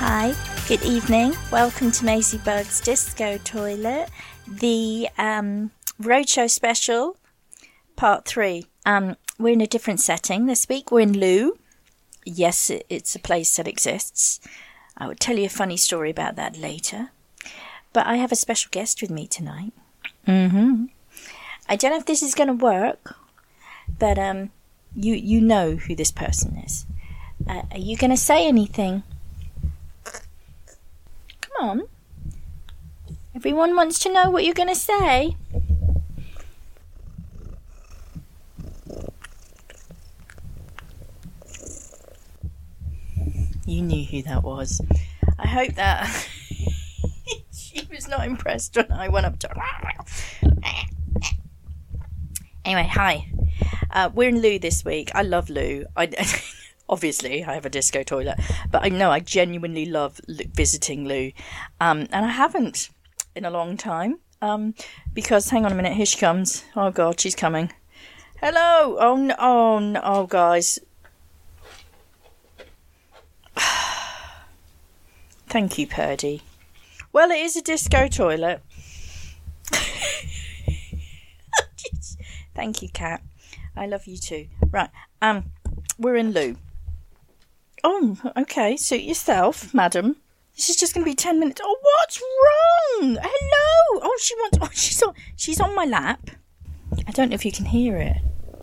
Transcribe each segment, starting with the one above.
Hi, good evening. Welcome to Maisie Bug's Disco Toilet, the Roadshow Special, Part 3. We're in a different setting this week. We're in Loo. Yes, it's a place that exists. I will tell you a funny story about that later. But I have a special guest with me tonight. I don't know if this is going to work, but you know who this person is. Are you going to say anything? Come on. Everyone wants to know what you're going to say. You knew who that was. I hope that she was not impressed when I went up to her. Anyway, hi. We're in Loo this week. I love Loo. Obviously, I have a disco toilet, but I know I genuinely love visiting Loo. And I haven't in a long time. Because, hang on a minute, here she comes. Oh, God, she's coming. Hello! Oh, no, guys. Thank you, Purdy. Well, it is a disco toilet. Thank you, Kat. I love you too. Right, we're in Loo. Oh, okay. Suit yourself, madam. This is just going to be 10 minutes. Oh, what's wrong? Hello. Oh, she's on my lap. I don't know if you can hear it.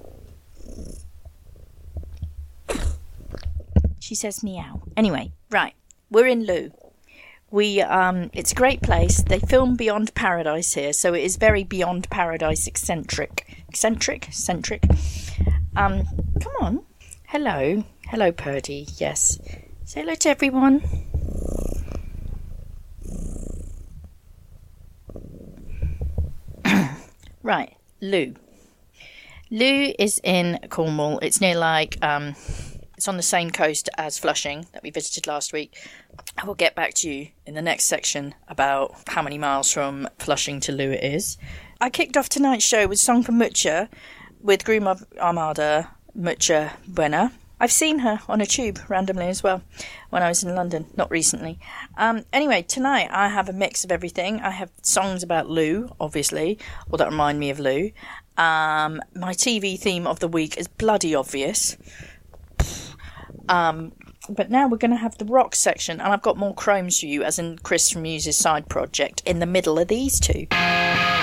She says meow. Anyway, right. We're in Loo. It's a great place. They film Beyond Paradise here, so it is very Beyond Paradise eccentric. Eccentric? Come on. Hello, Purdy. Yes. Say hello to everyone. Right, Loo. Loo is in Cornwall. It's near it's on the same coast as Flushing that we visited last week. I will get back to you in the next section about how many miles from Flushing to Loo it is. I kicked off tonight's show with Song for Mucha with Groom Armada, Mucha Buena. I've seen her on a tube randomly as well when I was in London, not recently. Anyway, tonight I have a mix of everything. I have songs about Loo, obviously, or that remind me of Loo. My TV theme of the week is bloody obvious. But now we're going to have the rock section, and I've got more chromes for you, as in Chris from Muse's side project, in the middle of these two.